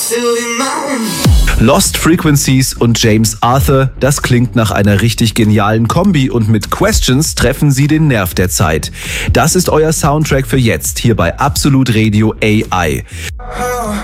Lost Frequencies und James Arthur, das klingt nach einer richtig genialen Kombi und mit Questions treffen sie den Nerv der Zeit. Das ist euer Soundtrack für jetzt hier bei Absolut Radio AI.